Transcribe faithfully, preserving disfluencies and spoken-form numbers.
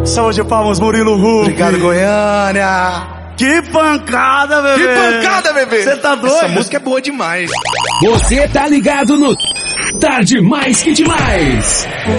Salve de palmas, Murilo Huck. Obrigado, Goiânia. Que pancada, bebê. Que pancada, bebê. Você tá doido? Essa música é boa demais. Você tá ligado no Tá Demais que Demais.